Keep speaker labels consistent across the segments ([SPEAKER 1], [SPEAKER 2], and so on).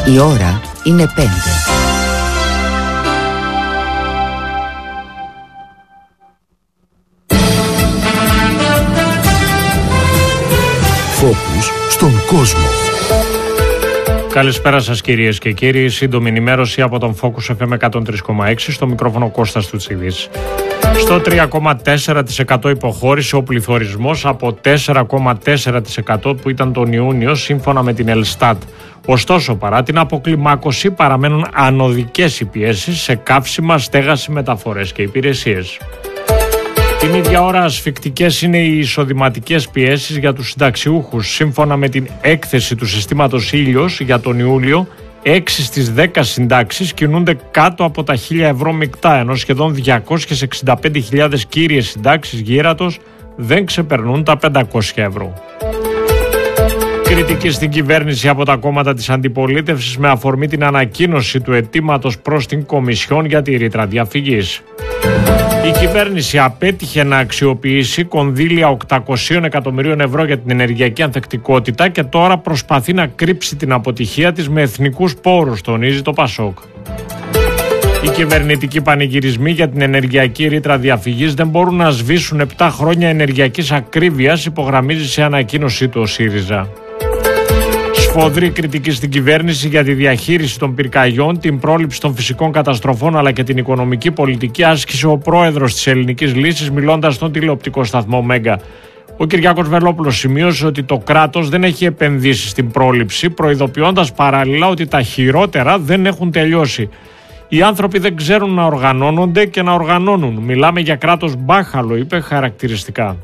[SPEAKER 1] Η ώρα είναι 5.
[SPEAKER 2] Φόκους στον κόσμο.
[SPEAKER 3] Καλησπέρα σας κυρίες και κύριοι. Σύντομη ενημέρωση από τον Focus FM 103,6. Στο μικρόφωνο Κώστας Τουτσίδης. Στο 3,4% υποχώρησε ο πληθωρισμός από 4,4% που ήταν τον Ιούνιο σύμφωνα με την Ελστάτ. Ωστόσο, παρά την αποκλιμάκωση, παραμένουν ανωδικές οι πιέσεις σε καύσιμα, στέγαση, μεταφορές και υπηρεσίες. Την ίδια ώρα ασφικτικές είναι οι εισοδηματικές πιέσεις για τους συνταξιούχους. Σύμφωνα με την έκθεση του συστήματος Ήλιος για τον Ιούλιο, 6 στις 10 συντάξεις κινούνται κάτω από τα 1.000 ευρώ μεικτά, ενώ σχεδόν 265.000 κύριες συντάξεις γύρατος δεν ξεπερνούν τα 500 ευρώ. Κριτική στην κυβέρνηση από τα κόμματα της αντιπολίτευσης με αφορμή την ανακοίνωση του αιτήματος προς την Κομισιόν για τη ρήτρα διαφυγής. Η κυβέρνηση απέτυχε να αξιοποιήσει κονδύλια 800 εκατομμυρίων ευρώ για την ενεργειακή ανθεκτικότητα και τώρα προσπαθεί να κρύψει την αποτυχία της με εθνικούς πόρους, τονίζει το Πασόκ. Οι κυβερνητικοί πανηγυρισμοί για την ενεργειακή ρήτρα διαφυγής δεν μπορούν να σβήσουν 7 χρόνια ενεργειακής ακρίβειας, υπογραμμίζει σε ανακοίνωσή του ο ΣΥΡΙΖΑ. Σφοδρή κριτική στην κυβέρνηση για τη διαχείριση των πυρκαγιών, την πρόληψη των φυσικών καταστροφών αλλά και την οικονομική πολιτική άσκησε ο πρόεδρος της Ελληνικής Λύσης μιλώντας στον τηλεοπτικό σταθμό Μέγκα. Ο Κυριάκος Βελόπουλος σημείωσε ότι το κράτος δεν έχει επενδύσει στην πρόληψη, προειδοποιώντας παράλληλα ότι τα χειρότερα δεν έχουν τελειώσει. Οι άνθρωποι δεν ξέρουν να οργανώνονται και να οργανώνουν. Μιλάμε για κράτος μπάχαλο, είπε χαρακτηριστικά.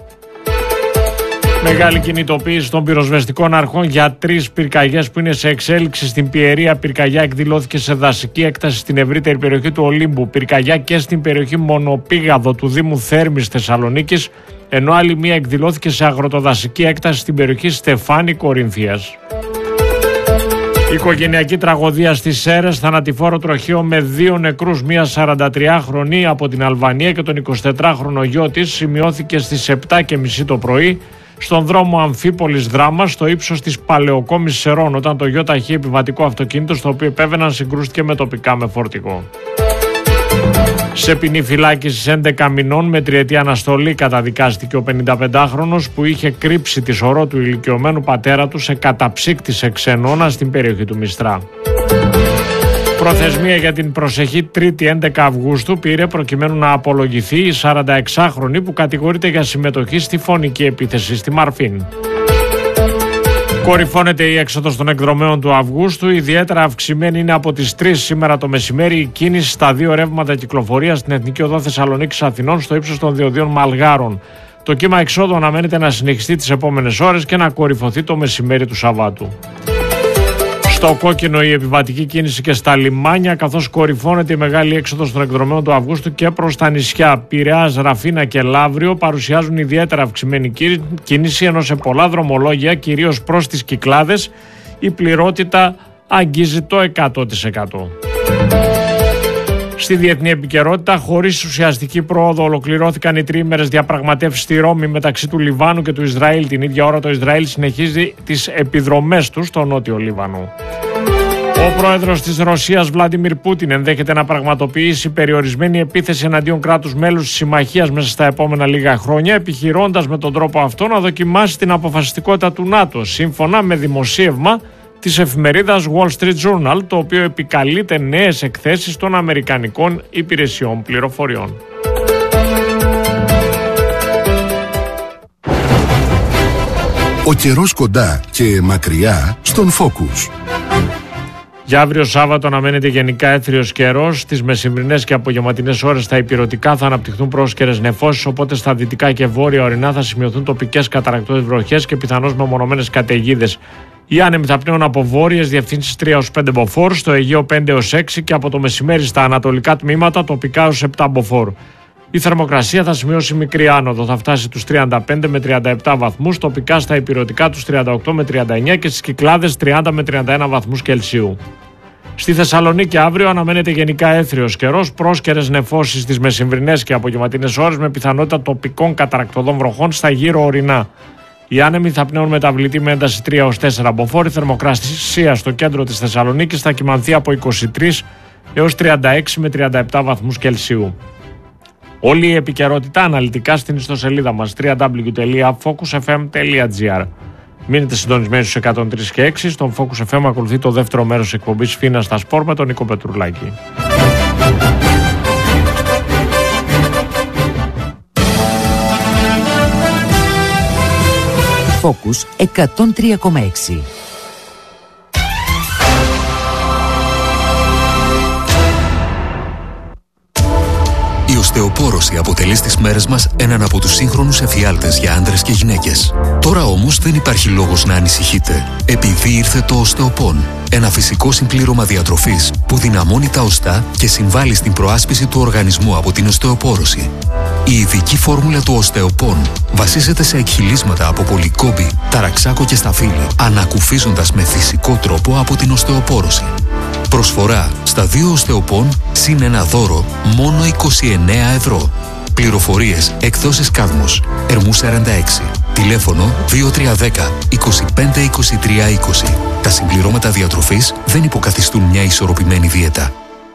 [SPEAKER 3] Μεγάλη κινητοποίηση των πυροσβεστικών αρχών για 3 πυρκαγιές που είναι σε εξέλιξη στην Πιερία. Πυρκαγιά εκδηλώθηκε σε δασική έκταση στην ευρύτερη περιοχή του Ολύμπου. Πυρκαγιά και στην περιοχή Μονοπήγαδο του Δήμου Θέρμης Θεσσαλονίκης, ενώ άλλη μία εκδηλώθηκε σε αγροτοδασική έκταση στην περιοχή Στεφάνη Κορινθίας. Οικογενειακή τραγωδία στις Σέρρες, θανατηφόρο τροχαίο με 2 νεκρούς, μία 43χρονη από την Αλβανία και τον 24χρονο γιο της, σημειώθηκε στις 7:30 το πρωί στον δρόμο Αμφίπολης Δράμας, στο ύψος της Παλαιοκόμης Σερών, όταν το γιο ταχύ επιβατικό αυτοκίνητο στο οποίο επέβαιναν συγκρούστηκε με τοπικά με φορτηγό. Σε ποινή φυλάκισης 11 μηνών με 3ετή αναστολή καταδικάστηκε ο 55χρονος που είχε κρύψει τη σωρό του ηλικιωμένου πατέρα του σε καταψύκτη σε ξενώνα στην περιοχή του Μιστρά. Προθεσμία για την προσεχή 3η 11 Αυγούστου πήρε προκειμένου να απολογηθεί η 46χρονη που κατηγορείται για συμμετοχή στη φωνική επίθεση στη Μαρφίν. Κορυφώνεται η έξοδος των εκδρομέων του Αυγούστου. Ιδιαίτερα αυξημένη είναι από τις 3 σήμερα το μεσημέρι η κίνηση στα 2 ρεύματα κυκλοφορίας στην Εθνική Οδό Θεσσαλονίκης Αθηνών στο ύψος των διοδίων Μαλγάρων. Το κύμα εξόδου αναμένεται να συνεχιστεί τις επόμενες ώρες και να κορυφωθεί το μεσημέρι του Σαββάτου. Στο κόκκινο η επιβατική κίνηση και στα λιμάνια, καθώς κορυφώνεται η μεγάλη έξοδος των εκδρομέων του Αυγούστου και προς τα νησιά Πειραιάς, Ραφίνα και Λαύριο παρουσιάζουν ιδιαίτερα αυξημένη κίνηση, ενώ σε πολλά δρομολόγια, κυρίως προς τις Κυκλάδες, η πληρότητα αγγίζει το 100%. Στη διεθνή επικαιρότητα, χωρίς ουσιαστική πρόοδο, ολοκληρώθηκαν οι τριήμερες διαπραγματεύσεις στη Ρώμη μεταξύ του Λιβάνου και του Ισραήλ. Την ίδια ώρα το Ισραήλ συνεχίζει τις επιδρομές του στο νότιο Λίβανο. Ο πρόεδρος της Ρωσίας, Βλάντιμιρ Πούτιν, ενδέχεται να πραγματοποιήσει περιορισμένη επίθεση εναντίον κράτους μέλους της συμμαχίας μέσα στα επόμενα λίγα χρόνια, επιχειρώντας με τον τρόπο αυτό να δοκιμάσει την αποφασιστικότητα του ΝΑΤΟ, σύμφωνα με δημοσίευμα της εφημερίδας Wall Street Journal, το οποίο επικαλείται νέες εκθέσεις των Αμερικανικών υπηρεσιών πληροφοριών.
[SPEAKER 2] Ο καιρός κοντά και μακριά στον Focus.
[SPEAKER 3] Για αύριο Σάββατο αναμένεται γενικά έθριος καιρός. Στις μεσημβρινές και απογευματινές ώρες στα ηπειρωτικά θα αναπτυχθούν πρόσκαιρες νεφώσεις, οπότε στα δυτικά και βόρεια ορεινά θα σημειωθούν τοπικές καταρρακτώδεις βροχές και πιθανώς μεμονωμένες καταιγίδες. Οι άνεμοι θα πνέουν από βόρειες διευθύνσεις 3-5 μποφόρ, στο Αιγαίο 5-6 και από το μεσημέρι στα ανατολικά τμήματα τοπικά ως 7 μποφόρ. Η θερμοκρασία θα σημειώσει μικρή άνοδο, θα φτάσει τους 35 με 37 βαθμούς, τοπικά στα ηπειρωτικά τους 38 με 39 και στις Κυκλάδες 30 με 31 βαθμούς Κελσίου. Στη Θεσσαλονίκη αύριο αναμένεται γενικά έθριος καιρός, πρόσκαιρες νεφώσεις στις μεσημβρινές και απογευματινές ώρες με πιθανότητα τοπικών καταρρακτωδών βροχών στα γύρω ορεινά. Οι άνεμοι θα πνέουν μεταβλητή με ένταση 3-4 μποφόρ. Η θερμοκρασία στο κέντρο της Θεσσαλονίκης θα κυμανθεί από 23 έως 36 με 37 βαθμούς Κελσίου. Όλη η επικαιρότητα αναλυτικά στην ιστοσελίδα μας www.focusfm.gr. Μείνετε συντονισμένοι στους 103 και 6. Στον Focus FM ακολουθεί το δεύτερο μέρος εκπομπής Φίνα στα Σπορ με τον Νίκο Πετρουλάκη.
[SPEAKER 1] Focus 103,6.
[SPEAKER 4] Η οστεοπόρωση αποτελεί στις μέρες μας έναν από τους σύγχρονους εφιάλτες για άντρες και γυναίκες. Τώρα όμως δεν υπάρχει λόγος να ανησυχείτε, επειδή ήρθε το οστεοπόν. Ένα φυσικό συμπλήρωμα διατροφής που δυναμώνει τα οστά και συμβάλλει στην προάσπιση του οργανισμού από την οστεοπόρωση. Η ειδική φόρμουλα του οστεοπόν βασίζεται σε εκχυλίσματα από πολυκόμπη, ταραξάκο και σταφύλι, ανακουφίζοντας με φυσικό τρόπο από την οστεοπόρωση. Προσφορά στα 2 οστεοπόν συν ένα δώρο μόνο 29 ευρώ. Πληροφορίες εκδόσεις Κάδμος, Ερμού 46. Τηλέφωνο 2310 25 23 20. Τα συμπληρώματα διατροφής δεν υποκαθιστούν μια ισορροπημένη δίαιτα.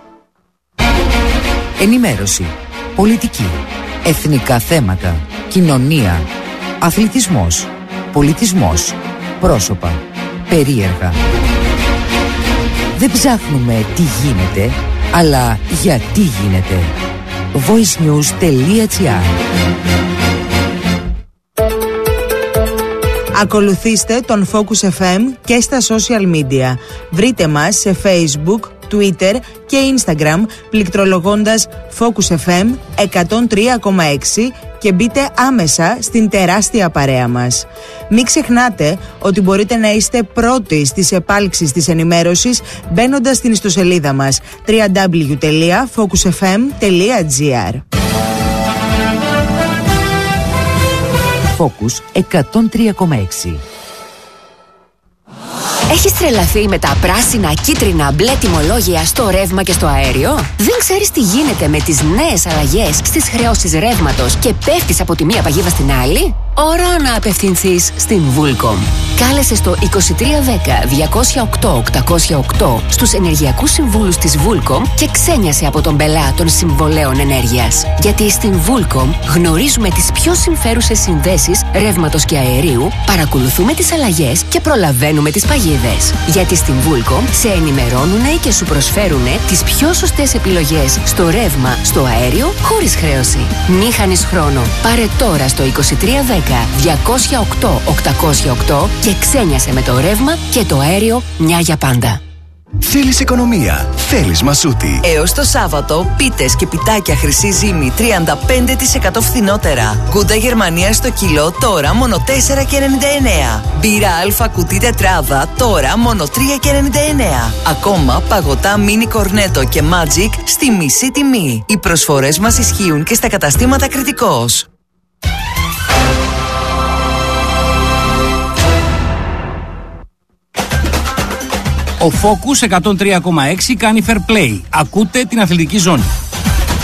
[SPEAKER 1] Ενημέρωση, πολιτική, εθνικά θέματα, κοινωνία, αθλητισμός, πολιτισμός, πρόσωπα, περίεργα. Δεν ψάχνουμε τι γίνεται, αλλά γιατί γίνεται. voicenews.gr.
[SPEAKER 5] Ακολουθήστε τον Focus FM και στα social media. Βρείτε μας σε Facebook, Twitter και Instagram πληκτρολογώντας Focus FM 103,6 και μπείτε άμεσα στην τεράστια παρέα μας. Μην ξεχνάτε ότι μπορείτε να είστε πρώτοι στις επάλξεις της ενημέρωσης μπαίνοντας στην ιστοσελίδα μας www.focusfm.gr.
[SPEAKER 1] Focus 103,6.
[SPEAKER 6] Έχεις τρελαθεί με τα πράσινα, κίτρινα, μπλε τιμολόγια στο ρεύμα και στο αέριο? Δεν ξέρεις τι γίνεται με τις νέες αλλαγές στις χρεώσεις ρεύματος και πέφτεις από τη μία παγίδα στην άλλη? Ώρα να απευθυνθείς στην Vulcom. Κάλεσε στο 2310 208 808 στους ενεργειακούς συμβούλους της Vulcom και ξένιασε από τον πελά των συμβολέων ενέργειας. Γιατί στην Vulcom γνωρίζουμε τις πιο συμφέρουσες συνδέσεις ρεύματος και αερίου, παρακολουθούμε τις αλλαγές και προλαβαίνουμε τις παγίδες. Γιατί στην Vulcom σε ενημερώνουνε και σου προσφέρουνε τις πιο σωστές επιλογές στο ρεύμα, στο αέριο, χωρίς χρέωση. Μη χάνεις χρόνο. Πάρε τώρα στο 2310 208 808 και ξένιασε με το ρεύμα και το αέριο μια για πάντα.
[SPEAKER 7] Θέλεις οικονομία, θέλεις Μασούτη.
[SPEAKER 8] Έως το Σάββατο, πίτες και πιτάκια χρυσή ζύμη 35% φθηνότερα. Κούντα Γερμανία στο κιλό τώρα μόνο 4,99. Μπύρα Α κουτί τετράδα τώρα μόνο 3,99. Ακόμα παγωτά μίνι κορνέτο και Magic στη μισή τιμή. Οι προσφορές μας ισχύουν και στα καταστήματα Κρητικός.
[SPEAKER 9] Ο Focus 103,6 κάνει fair play. Ακούτε την αθλητική ζώνη.